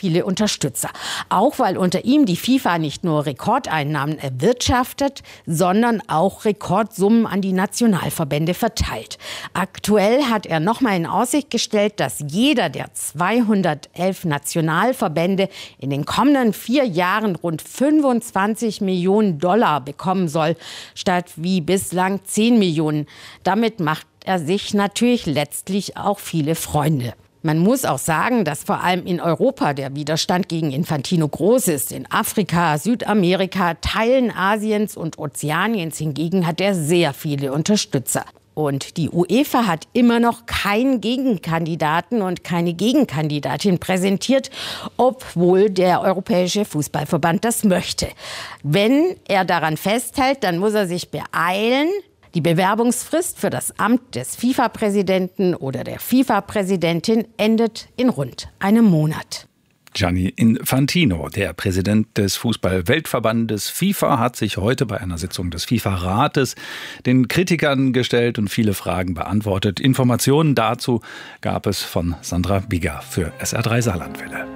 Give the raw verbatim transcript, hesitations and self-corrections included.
viele Unterstützer. Auch weil unter ihm die FIFA nicht nur Rekordeinnahmen erwirtschaftet, sondern auch Rekordsummen an die Nationalverbände verteilt. Aktuell hat er nochmal in Aussicht gestellt, dass jeder der zweihundertelf Nationalverbände in den kommenden vier Jahren rund fünfundzwanzig Millionen Dollar bekommen soll, statt wie bislang zehn Millionen. Damit macht er sich natürlich letztlich auch viele Freunde. Man muss auch sagen, dass vor allem in Europa der Widerstand gegen Infantino groß ist. In Afrika, Südamerika, Teilen Asiens und Ozeaniens hingegen hat er sehr viele Unterstützer. Und die UEFA hat immer noch keinen Gegenkandidaten und keine Gegenkandidatin präsentiert, obwohl der Europäische Fußballverband das möchte. Wenn er daran festhält, dann muss er sich beeilen. Die Bewerbungsfrist für das Amt des FIFA-Präsidenten oder der FIFA-Präsidentin endet in rund einem Monat. Gianni Infantino, der Präsident des Fußball-Weltverbandes FIFA, hat sich heute bei einer Sitzung des FIFA-Rates den Kritikern gestellt und viele Fragen beantwortet. Informationen dazu gab es von Sandra Bigger für S R drei Saarlandwelle.